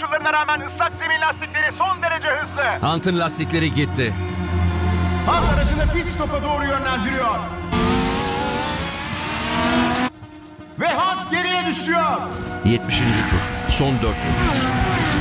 koşullarına rağmen ıslak zemin lastikleri son derece hızlı. Hunt'ın lastikleri gitti. Hunt aracını pit stop'a doğru yönlendiriyor. Ve Hunt geriye düşüyor. 70. tur. Son 4 tur.